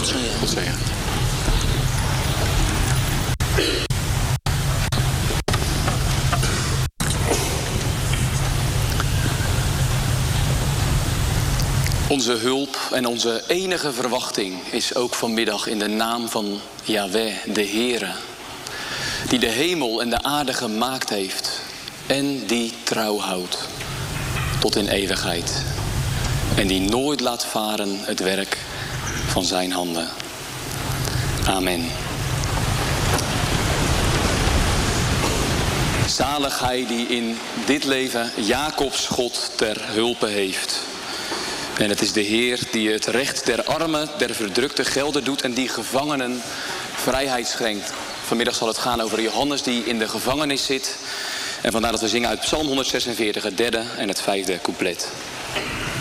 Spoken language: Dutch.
God zegen. God zegen. Onze hulp en onze enige verwachting is ook vanmiddag in de naam van Yahweh, de Heere, die de hemel en de aarde gemaakt heeft en die trouw houdt tot in eeuwigheid en die nooit laat varen het werk van zijn handen. Amen. Zalig hij die in dit leven Jacobs God ter hulpe heeft. En het is de Heer die het recht der armen, der verdrukten gelden doet en die gevangenen vrijheid schenkt. Vanmiddag zal het gaan over Johannes die in de gevangenis zit. En vandaar dat we zingen uit Psalm 146, het derde en het vijfde couplet.